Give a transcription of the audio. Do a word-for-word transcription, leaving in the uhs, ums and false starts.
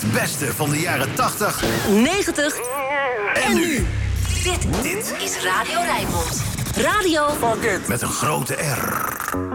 Het beste van de jaren tachtig, negentig en nu. Dit, dit is Radio Rijnmond. Radio Met een grote R.